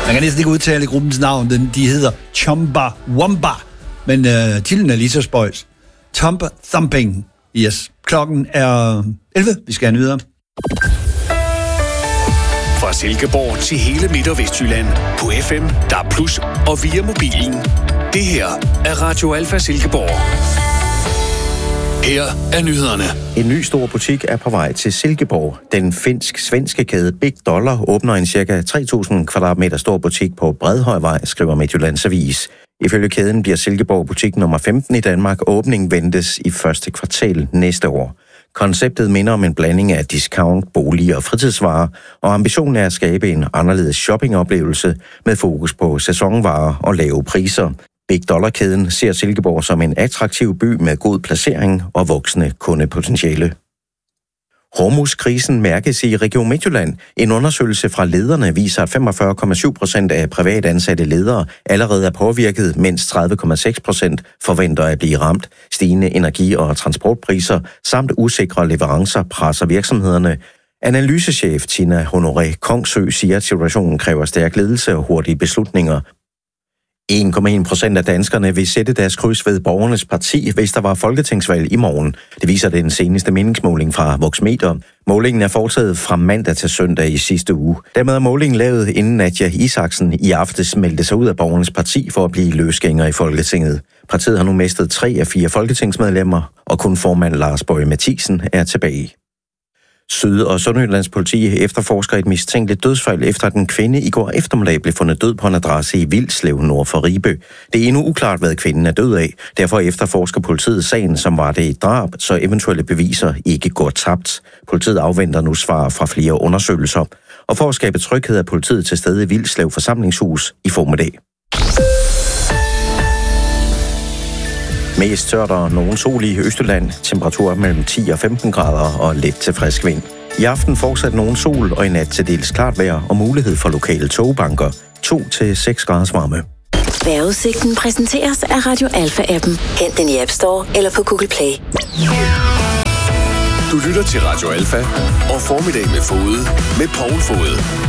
Man kan næsten ikke udtale gruppens navn. De hedder Chumbawamba. Men titlen er lige så spøjs. Thump Thumping. Yes. Klokken er 11. Vi skal videre. Fra Silkeborg til hele Midt- og Vestjylland. På FM, DAB+, og via mobilen. Det her er Radio Alfa Silkeborg. Her er nyhederne. En ny stor butik er på vej til Silkeborg. Den finsk-svenske kæde Big Dollar åbner en ca. 3.000 kvadratmeter stor butik på Bredhøjvej, skriver Midtjyllands Avis. Ifølge kæden bliver Silkeborg butik nummer 15 i Danmark. Åbning ventes i første kvartal næste år. Konceptet minder om en blanding af discount, bolig og fritidsvarer, og ambitionen er at skabe en anderledes shoppingoplevelse med fokus på sæsonvarer og lave priser. Big Dollar-kæden ser Silkeborg som en attraktiv by med god placering og voksende kundepotentiale. Hormuzkrisen mærkes i Region Midtjylland. En undersøgelse fra lederne viser, at 45,7% af privat ansatte ledere allerede er påvirket, mens 30,6% forventer at blive ramt. Stigende energi- og transportpriser samt usikre leverancer presser virksomhederne. Analysechef Tina Honoré Kongsø siger, at situationen kræver stærk ledelse og hurtige beslutninger. 1,1% af danskerne vil sætte deres kryds ved Borgernes Parti, hvis der var folketingsvalg i morgen. Det viser den seneste meningsmåling fra Voxmeter. Målingen er foretaget fra mandag til søndag i sidste uge. Dermed er målingen lavet, inden Nadja Isaksen i aftes meldte sig ud af Borgernes Parti for at blive løsgænger i Folketinget. Partiet har nu mistet 3 af 4 folketingsmedlemmer, og kun formand Lars Boje Mathiesen er tilbage. Syd- og Sønderjyllands politi efterforsker et mistænkeligt dødsfald efter, at en kvinde i går eftermiddag blev fundet død på en adresse i Vilslev nord for Ribe. Det er endnu uklart, hvad kvinden er død af. Derfor efterforsker politiet sagen, som var det et drab, så eventuelle beviser ikke går tabt. Politiet afventer nu svar fra flere undersøgelser. Og for at skabe tryghed er politiet til stede i Vilslev forsamlingshus i formiddag. Mest tørt og nogen sol i Østjylland. Temperaturer mellem 10 og 15 grader og let til frisk vind. I aften fortsat nogen sol og i nat til dels klart vejr og mulighed for lokale togbanker. 2-6 graders varme. Vejrudsigten præsenteres af Radio Alfa-appen. Hent den i App Store eller på Google Play. Du lytter til Radio Alfa og Formiddag med Fode med Poul Fode.